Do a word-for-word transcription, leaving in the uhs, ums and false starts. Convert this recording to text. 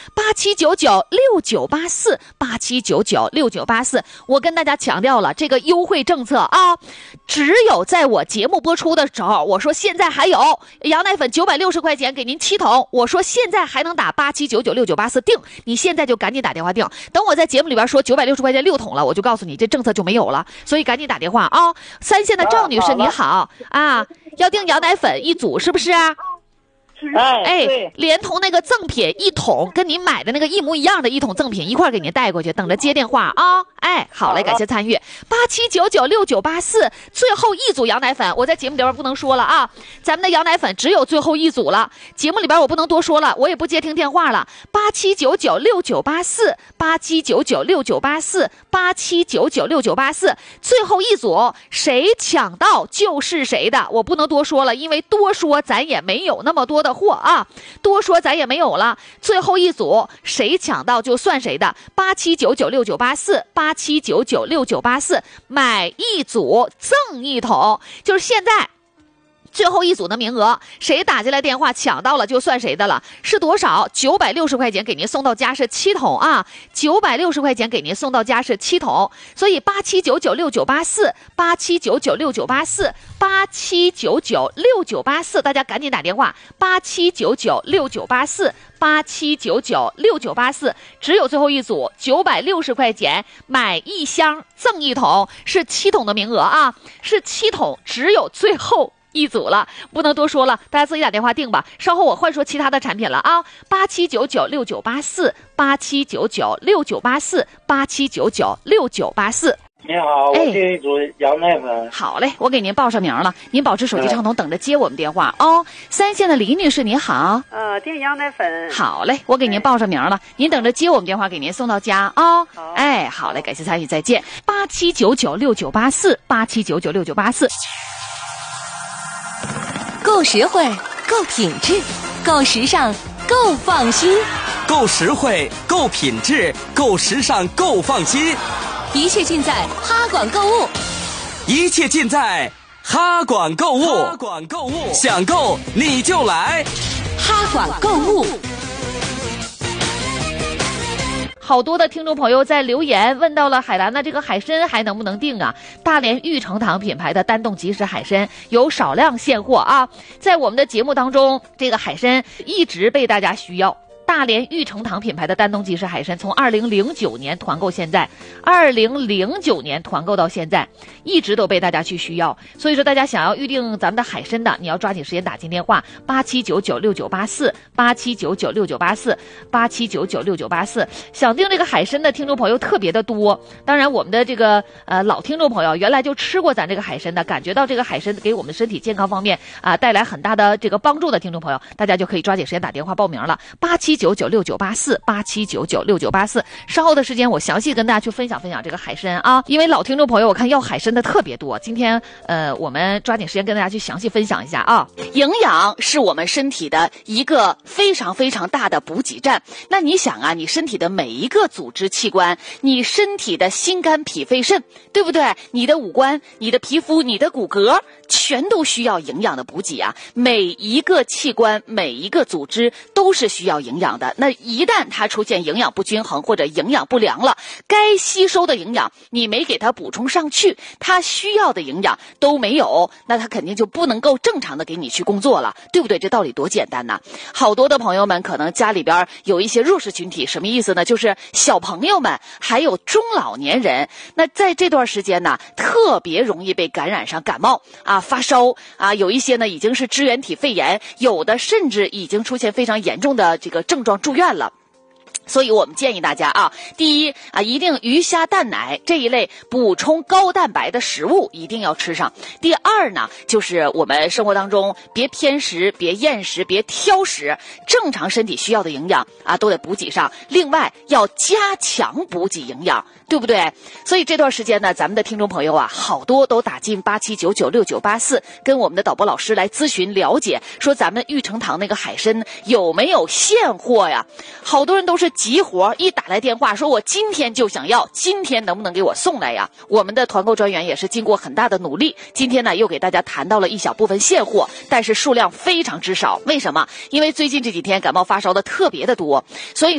八七九九六九八四，八七九九六九八四。我跟大家强调了这个优惠政策啊，只有在我节目播出的时候，我说现在还有羊奶粉九百六十块钱给您七桶，我说现在还能打八七九九六九八四订，你现在就赶紧打电话订。等我在节目里边说九百六十块钱六桶了，我就告诉你这政策就没有了，所以赶紧打电话啊！三线的赵女士你好啊，要订羊奶粉一组是不是啊？ 哎， 哎，连同那个赠品一桶，跟您买的那个一模一样的一桶赠品一块给您带过去，等着接电话啊！哎，好嘞，感谢参与。八七九九六九八四，最后一组羊奶粉，我在节目里边不能说了啊，咱们的羊奶粉只有最后一组了，节目里边我不能多说了，我也不接听电话了。八七九九六九八四，八七九九六九八四，八七九九六九八四，最后一组，谁抢到就是谁的，我不能多说了，因为多说咱也没有那么多的货啊，多说咱也没有了。最后一组谁抢到就算谁的，八七九九六九八四，八七九九六九八四，买一组赠一桶，就是现在最后一组的名额，谁打进来电话抢到了就算谁的了。是多少？九百六十块钱给您送到家是七桶啊，九百六十块钱给您送到家是七桶。所以八七九九六九八四，八七九九六九八四，八七九九六九八四，大家赶紧打电话，八七九九六九八四，八七九九六九八四，只有最后一组，九百六十块钱买一箱赠一桶，是七桶的名额啊，是七桶，只有最后一组了，不能多说了，大家自己打电话订吧。稍后我换说其他的产品了啊，八七九九六九八四，八七九九六九八四，八七九九六九八四。 你好，我这一组羊奶粉。 好嘞，我给您报上名了，您保持手机畅通，等着接我们电话哦。三线的李女士您好， 呃，订羊奶粉。 好嘞，我给您报上名了，您等着接我们电话，给您送到家哦。好，哎，好嘞，感谢参与，再见。八七九九六九八四，八七九九六九八四。 够实惠，够品质，够时尚，够放心。 够实惠，够品质，够时尚，够放心。 一切尽在哈管购物， 一切尽在哈管购物。哈管购物，想购你就来哈管购物。 好多的听众朋友在留言问到了海蓝的这个海参还能不能订啊？大连玉成堂品牌的单冻即食海参有少量现货啊，在我们的节目当中，这个海参一直被大家需要。大连玉成堂品牌的丹东即食海参，从二零零九年团购现在，二零零九年团购到现在，一直都被大家去需要。所以说，大家想要预定咱们的海参的，你要抓紧时间打进电话八七九九六九八四，八七九九六九八四，八七九九六九八四。想订这个海参的听众朋友特别的多，当然我们的这个呃老听众朋友，原来就吃过咱这个海参的，感觉到这个海参给我们身体健康方面啊、呃、带来很大的这个帮助的听众朋友，大家就可以抓紧时间打电话报名了，八七九九六九八四，八七九九六九八四。稍后的时间我详细跟大家去分享分享这个海参啊，因为老听众朋友我看要海参的特别多，今天呃我们抓紧时间跟大家去详细分享一下啊。营养是我们身体的一个非常非常大的补给站，那你想啊，你身体的每一个组织器官，你身体的心肝脾肺肾，对不对？你的五官，你的皮肤，你的骨骼，全都需要营养的补给啊。每一个器官，每一个组织都是需要营养的。那一旦它出现营养不均衡或者营养不良了，该吸收的营养你没给它补充上去，它需要的营养都没有，那它肯定就不能够正常的给你去工作了，对不对？这道理多简单呐！好多的朋友们可能家里边有一些弱势群体，什么意思呢？就是小朋友们还有中老年人，那在这段时间呢，特别容易被感染上感冒啊、发烧啊，有一些呢已经是支原体肺炎，有的甚至已经出现非常严重的这个症状住院了。所以我们建议大家啊，第一啊，一定鱼虾蛋奶这一类补充高蛋白的食物一定要吃上。第二呢，就是我们生活当中别偏食，别厌食，别挑食，正常身体需要的营养啊都得补给上。另外要加强补给营养，对不对？所以这段时间呢，咱们的听众朋友啊，好多都打进八七九九六九八四，跟我们的导播老师来咨询了解，说咱们玉成堂那个海参有没有现货呀？好多人都是急活，一打来电话说我今天就想要，今天能不能给我送来呀？我们的团购专员也是经过很大的努力，今天呢又给大家谈到了一小部分现货，但是数量非常之少。为什么？因为最近这几天感冒发烧的特别的多，所以